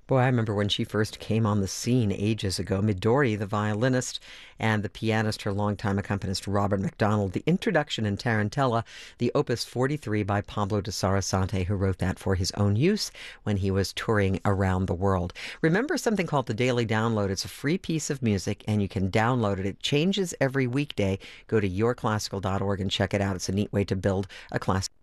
Boy, I remember when she first came on the scene ages ago. Midori, the violinist, and the pianist, her longtime accompanist Robert McDonald. The introduction in Tarantella, the Opus 43 by Pablo de Sarasate, who wrote that for his own use when he was touring around the world. Remember something called the Daily Download. It's a free piece of music, and you can download it. It changes every weekday. Go to yourclassical.org and check it out. It's a neat way to build a classical